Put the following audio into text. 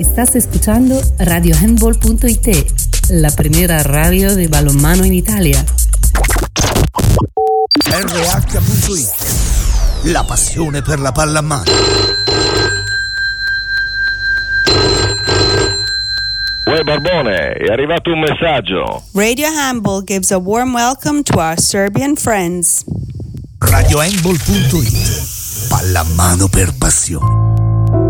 Estás escuchando RadioHandball.it, la primera radio de balonmano en Italia. RH.it, la passione per la pallamano. Uè Barbone, è arrivato un messaggio. Radio Handball gives a warm welcome to our Serbian friends. RadioHandball.it, pallamano per passione.